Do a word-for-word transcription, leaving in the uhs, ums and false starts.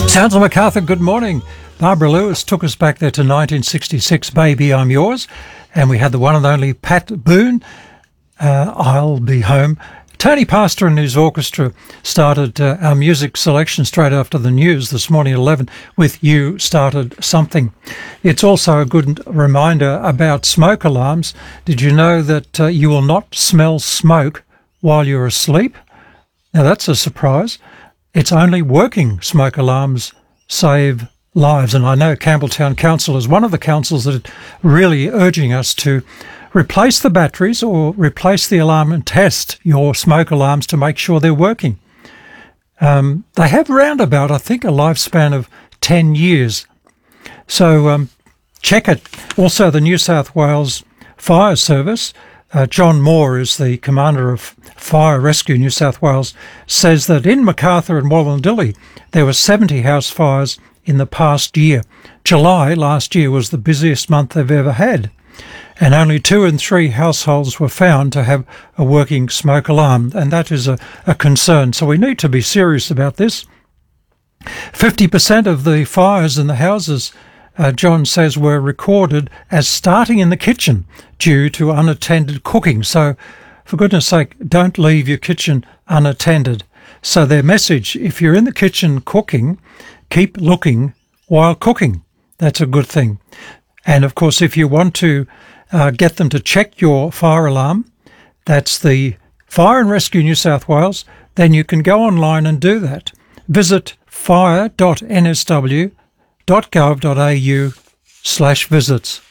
Sounds of Macarthur, good morning. Barbara Lewis took us back there to nineteen sixty-six, Baby I'm Yours, and we had the one and only Pat Boone, uh, I'll Be Home. Tony Pastor and his orchestra started uh, our music selection straight after the news this morning at eleven with You Started Something. It's also a good reminder about smoke alarms. Did you know that uh, you will not smell smoke while you're asleep? Now that's a surprise. It's only working smoke alarms save lives. And I know Campbelltown Council is one of the councils that are really urging us to replace the batteries or replace the alarm and test your smoke alarms to make sure they're working. Um, they have around about, I think, a lifespan of ten years. So um, check it. Also, the New South Wales Fire Service, uh, John Moore is the Commander of Fire Rescue New South Wales, says that in Macarthur and Wallandilly there were seventy house fires in the past year. July last year was the busiest month they've ever had, and only two in three households were found to have a working smoke alarm, and that is a, a concern. So we need to be serious about this. fifty percent of the fires in the houses, uh, John says, were recorded as starting in the kitchen due to unattended cooking. So for goodness sake, don't leave your kitchen unattended. So their message, if you're in the kitchen cooking, keep looking while cooking. That's a good thing. And of course, if you want to uh, get them to check your fire alarm, that's the Fire and Rescue New South Wales, then you can go online and do that. Visit fire dot n s w dot gov dot a u slash visits.